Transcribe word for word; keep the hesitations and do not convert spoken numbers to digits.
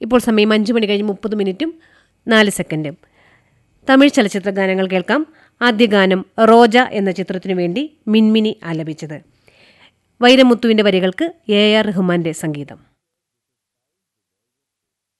ഇപ്പോൾ സമയം അഞ്ച് മണി കഴിഞ്ഞ് മുപ്പത് മിനിറ്റും നാല് സെക്കൻഡും. തമിഴ് ചലച്ചിത്ര ഗാനങ്ങൾ കേൾക്കാം. ആദ്യ ഗാനം റോജ എന്ന ചിത്രത്തിനു വേണ്ടി മിൻമിനി ആലപിച്ചത്. വൈരമുത്തുവിൻ്റെ വരികൾക്ക് എ ആർ റഹ്മാന്റെ സംഗീതം.